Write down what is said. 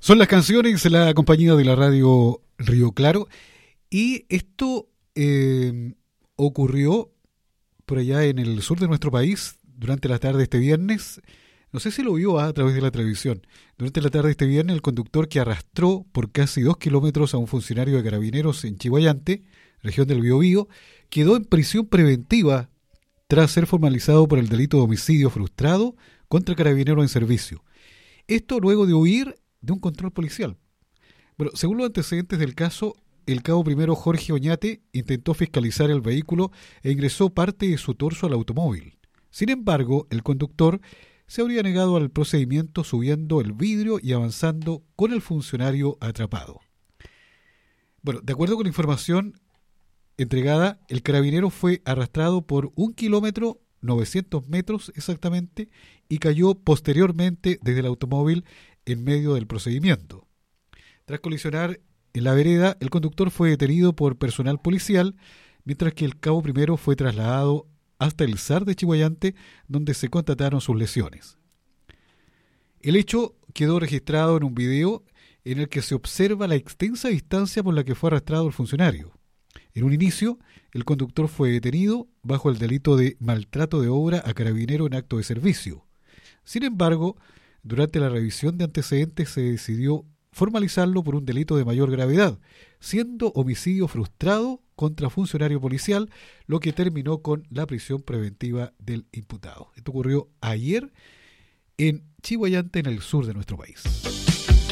Son las canciones de la compañía de la radio Río Claro. Y esto ocurrió por allá en el sur de nuestro país durante la tarde de este viernes. No sé si lo vio a través de la televisión. Durante la tarde de este viernes, el conductor que arrastró por casi 2 kilómetros a un funcionario de Carabineros en Chihuayante, región del Biobío, quedó en prisión preventiva tras ser formalizado por el delito de homicidio frustrado contra carabinero en servicio. Esto luego de huir de un control policial. Bueno, según los antecedentes del caso, el cabo primero Jorge Oñate intentó fiscalizar el vehículo e ingresó parte de su torso al automóvil. Sin embargo, el conductor se habría negado al procedimiento subiendo el vidrio y avanzando con el funcionario atrapado. Bueno, de acuerdo con la información entregada, el carabinero fue arrastrado por 1 kilómetro, 900 metros exactamente, y cayó posteriormente desde el automóvil en medio del procedimiento. Tras colisionar en la vereda, el conductor fue detenido por personal policial, mientras que el cabo primero fue trasladado hasta el SAR de Chihuayante, donde se constataron sus lesiones. El hecho quedó registrado en un video en el que se observa la extensa distancia por la que fue arrastrado el funcionario. En un inicio, el conductor fue detenido bajo el delito de maltrato de obra a carabinero en acto de servicio. Sin embargo, durante la revisión de antecedentes se decidió formalizarlo por un delito de mayor gravedad, siendo homicidio frustrado contra funcionario policial, lo que terminó con la prisión preventiva del imputado. Esto ocurrió ayer en Chihuayante, en el sur de nuestro país.